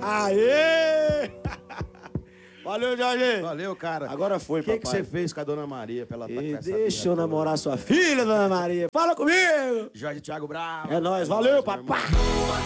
Aê! Valeu, Jorge. Valeu, cara. Agora foi, papai. O que você fez com a dona Maria pra ela estar com essa Deixa eu vida namorar toda? sua filha, dona Maria. Fala comigo. Jorge Thiago Bravo. É nóis. Valeu, nóis, meu irmão. papai.